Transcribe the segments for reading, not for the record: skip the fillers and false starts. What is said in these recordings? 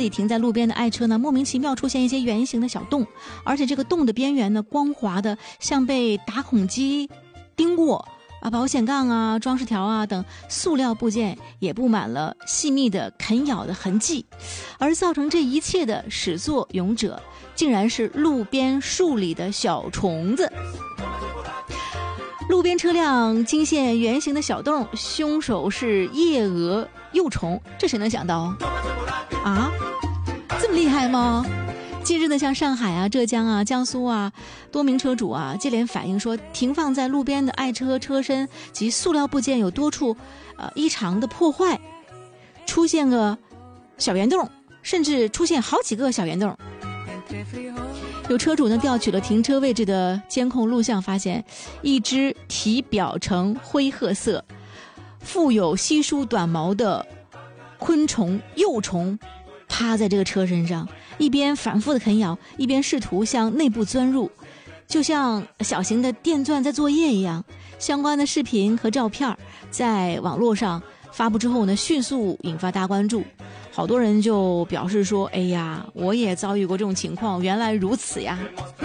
自己停在路边的爱车呢，莫名其妙出现一些圆形的小洞，而且这个洞的边缘呢，光滑的像被打孔机钉过啊，保险杠啊、装饰条啊等塑料部件也布满了细密的啃咬的痕迹，而造成这一切的始作俑者，竟然是路边树里的小虫子。路边车辆惊现圆形的小洞，凶手是夜蛾幼虫，这谁能想到啊？这么厉害吗？近日呢，像上海啊、浙江啊、江苏啊，多名车主啊接连反映说，停放在路边的爱车车身及塑料部件有多处异常的破坏，出现个小圆洞，甚至出现好几个小圆洞。有车主呢调取了停车位置的监控录像，发现一只体表呈灰褐色、附有稀疏短毛的昆虫幼虫趴在这个车身上，一边反复的啃咬，一边试图向内部钻入，就像小型的电钻在作业一样。相关的视频和照片在网络上发布之后呢，迅速引发大关注。好多人就表示说，哎呀，我也遭遇过这种情况，原来如此呀。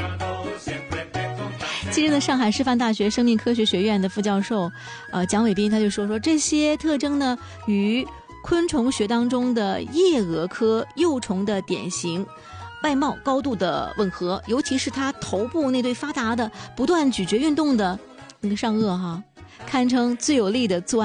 近日呢，上海师范大学生命科学学院的副教授蒋伟斌他就说这些特征呢与昆虫学当中的夜蛾科幼虫的典型外貌高度的吻合，尤其是它头部那对发达的不断咀嚼运动的那个上颚堪称最有力的作案